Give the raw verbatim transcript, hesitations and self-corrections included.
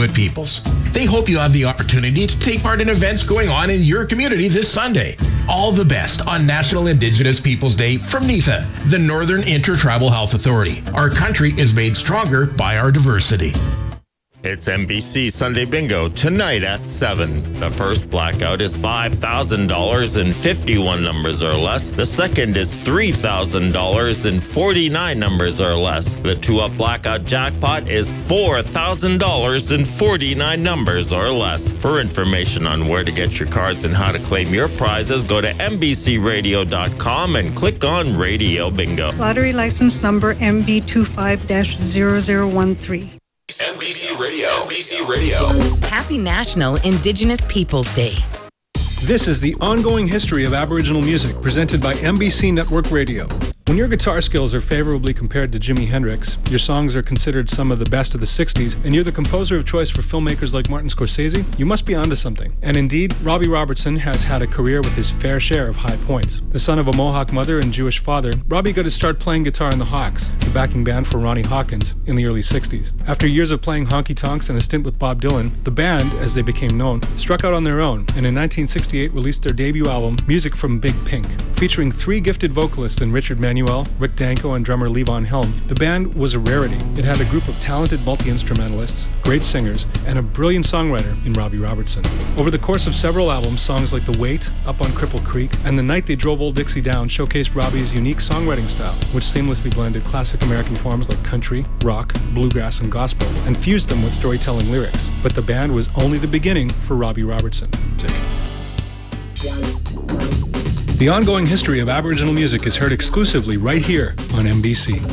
Inuit peoples. They hope you have the opportunity to take part in events going on in your community this Sunday. All the best on National Indigenous Peoples Day from NITHA, the Northern Intertribal Health Authority. Our country is made stronger by our diversity. It's N B C Sunday Bingo tonight at seven. The first blackout is five thousand dollars and fifty-one numbers or less. The second is three thousand dollars and forty-nine numbers or less. The two-up blackout jackpot is four thousand dollars and forty-nine numbers or less. For information on where to get your cards and how to claim your prizes, go to N B C radio dot com and click on Radio Bingo. Lottery license number M B two five dash zero zero one three. N B C Radio. N B C Radio. Happy National Indigenous Peoples Day. This is the ongoing history of Aboriginal music presented by N B C Network Radio. When your guitar skills are favorably compared to Jimi Hendrix, your songs are considered some of the best of the sixties, and you're the composer of choice for filmmakers like Martin Scorsese, you must be onto something. And indeed, Robbie Robertson has had a career with his fair share of high points. The son of a Mohawk mother and Jewish father, Robbie got his start playing guitar in the Hawks, the backing band for Ronnie Hawkins, in the early sixties. After years of playing honky-tonks and a stint with Bob Dylan, the band, as they became known, struck out on their own, and in nineteen sixty-eight released their debut album, Music from Big Pink. Featuring three gifted vocalists in Richard Manuel, Rick Danko, and drummer Levon Helm, the band was a rarity. It had a group of talented multi-instrumentalists, great singers, and a brilliant songwriter in Robbie Robertson. Over the course of several albums, songs like The Weight, Up on Cripple Creek, and The Night They Drove Old Dixie Down showcased Robbie's unique songwriting style, which seamlessly blended classic American forms like country, rock, bluegrass, and gospel, and fused them with storytelling lyrics. But the band was only the beginning for Robbie Robertson. The ongoing history of Aboriginal music is heard exclusively right here on N B C.